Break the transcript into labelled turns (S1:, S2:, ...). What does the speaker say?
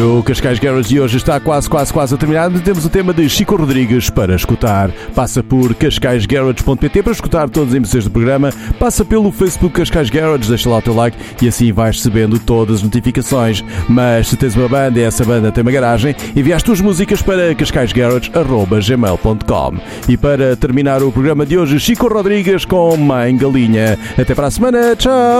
S1: O Cascais Garage de hoje está quase a terminar. Temos o tema de Chico Rodrigues para escutar. Passa por cascaisgarage.pt para escutar todas as emissões do programa. Passa pelo Facebook Cascais Garage, deixa lá o teu like e assim vais recebendo todas as notificações. Mas se tens uma banda e essa banda tem uma garagem, envia as tuas músicas para cascaisgarage@gmail.com. E para terminar o programa de hoje, Chico Rodrigues com Mãe Galinha. Até para a semana, tchau!